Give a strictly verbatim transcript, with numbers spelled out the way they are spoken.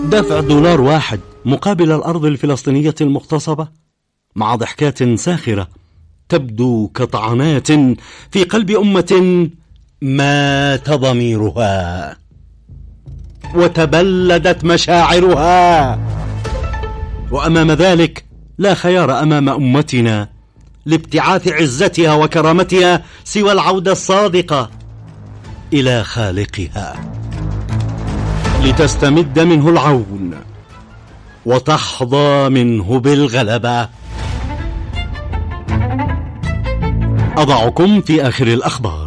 دفع دولار واحد مقابل الأرض الفلسطينية المغتصبة مع ضحكات ساخرة تبدو كطعنات في قلب أمة مات ضميرها وتبلدت مشاعرها. وأمام ذلك لا خيار أمام أمتنا لابتعاث عزتها وكرامتها سوى العودة الصادقة إلى خالقها لتستمد منه العون وتحظى منه بالغلبة. أضعكم في آخر الأخبار.